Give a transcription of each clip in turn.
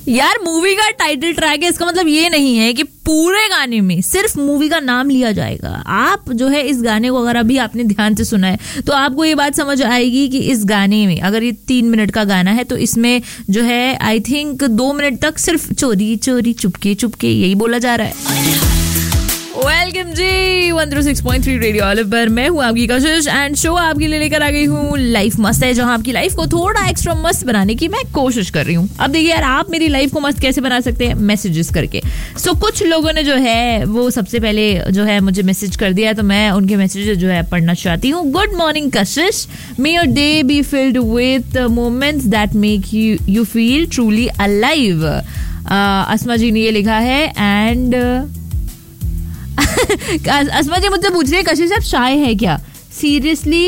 यार मूवी का title track है, इसका मतलब ये नहीं है कि पूरे गाने में सिर्फ मूवी का नाम लिया जाएगा. आप जो है इस गाने को अगर अभी आपने ध्यान से सुना है तो आपको ये बात समझ आएगी कि इस गाने में, अगर ये 3 मिनट का गाना है तो इसमें जो है आई थिंक 2 मिनट तक सिर्फ चोरी चोरी चुपके चुपके यही बोला जा रहा है. वेलकम जी 106.3 रेडियो ऑलिव पर मैं हूँ आपकी कशिश एंड शो आपके लिए लेकर आ गई हूँ लाइफ मस्त है, जहाँ आपकी लाइफ को थोड़ा एक्स्ट्रा मस्त बनाने की मैं कोशिश कर रही हूँ. अब देखिए यार, आप मेरी लाइफ को मस्त कैसे बना सकते हैं, मैसेजेस करके. सो कुछ लोगों ने जो है वो सबसे पहले जो है मुझे मैसेज कर दिया, तो मैं उनके मैसेजेस जो है पढ़ना चाहती हूँ. Good morning Kashish, may your day be filled with moments that make you feel truly alive. अस्मा जी ने ये लिखा है. एंड अस्मा जी मुझसे पूछ रही है कशिश आप शाय है क्या? सीरियसली?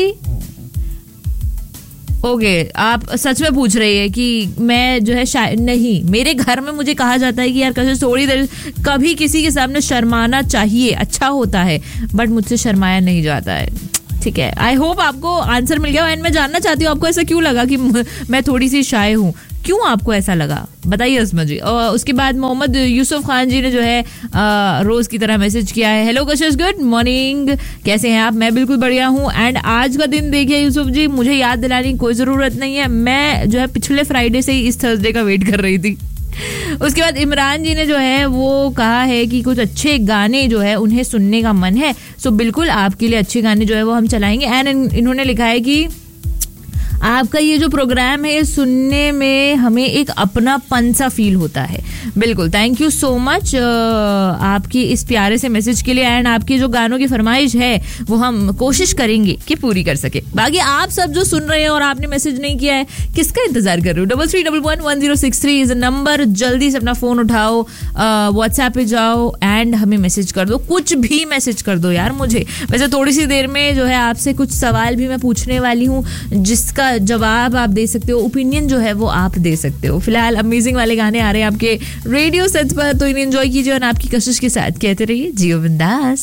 ओके, आप सच में पूछ रही है कि मैं जो है शाय नहीं. मेरे घर में मुझे कहा जाता है कि यार कशिश थोड़ी देर कभी किसी के सामने शर्माना चाहिए, अच्छा होता है, बट मुझसे शर्माया नहीं जाता है. ठीक है, आई होप आपको आंसर मिल गया. एंड मैं जानना चाहती हूँ आपको ऐसा क्यों लगा कि मैं थोड़ी सी शाय हूँ, क्यों आपको ऐसा लगा, बताइए अस्मा जी. और उसके बाद मोहम्मद यूसुफ खान जी ने जो है रोज की तरह मैसेज किया है. हेलो कशिश, गुड मॉर्निंग, कैसे हैं आप? मैं बिल्कुल बढ़िया हूँ. एंड आज का दिन देखिए यूसुफ जी, मुझे याद दिलाने की कोई जरूरत नहीं है, मैं जो है पिछले फ्राइडे से ही इस थर्सडे का वेट कर रही थी. उसके बाद इमरान जी ने जो है वो कहा है कि कुछ अच्छे गाने जो है उन्हें सुनने का मन है. सो बिल्कुल आपके लिए अच्छे गाने जो है वो हम चलाएंगे. एंड इन्होंने लिखा है कि आपका ये जो प्रोग्राम है ये सुनने में हमें एक अपनापन सा फील होता है. बिल्कुल, थैंक यू सो मच आपकी इस प्यारे से मैसेज के लिए. एंड आपकी जो गानों की फरमाइश है वो हम कोशिश करेंगे कि पूरी कर सके. बाकी आप सब जो सुन रहे हैं और आपने मैसेज नहीं किया है, किसका इंतजार कर रहे हो? 33111063 इज नंबर. जल्दी से अपना फोन उठाओ, व्हाट्सएप पे जाओ एंड हमें मैसेज कर दो. कुछ भी मैसेज कर दो यार मुझे. वैसे थोड़ी सी देर में जो है आपसे कुछ सवाल भी मैं पूछने वाली हूँ जिसका जवाब आप दे सकते हो, ओपिनियन जो है वो आप दे सकते हो. फिलहाल अमेजिंग वाले गाने आ रहे हैं आपके रेडियो सेट्स पर, तो इन्हें एंजॉय कीजिए और आपकी कशिश के साथ कहते रहिए जियो बिंदास.